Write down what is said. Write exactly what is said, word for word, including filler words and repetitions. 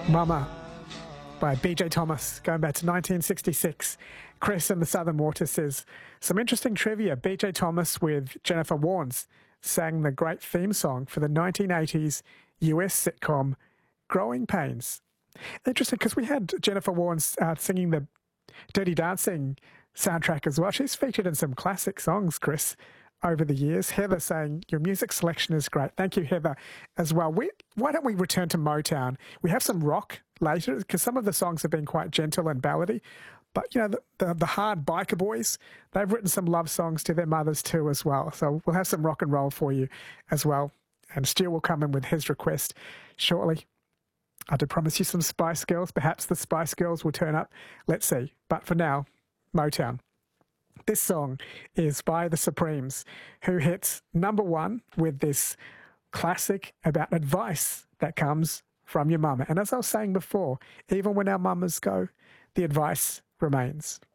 Mama by B J Thomas, going back to nineteen sixty-six. Chris in the Southern Water says, some interesting trivia. B J Thomas with Jennifer Warnes sang the great theme song for the nineteen eighties U S sitcom Growing Pains. Interesting, because we had Jennifer Warnes uh, singing the Dirty Dancing soundtrack as well. She's featured in some classic songs, Chris, over the years. Heather saying, your music selection is great. Thank you, Heather, as well. We, why don't we return to Motown? We have some rock later, because some of the songs have been quite gentle and ballady. But, you know, the, the, the hard biker boys, they've written some love songs to their mothers too as well. So we'll have some rock and roll for you as well. And Stu will come in with his request shortly. I did promise you some Spice Girls. Perhaps the Spice Girls will turn up. Let's see. But for now, Motown. This song is by the Supremes, who hits number one with this classic about advice that comes from your mama. And as I was saying before, even when our mamas go, the advice remains.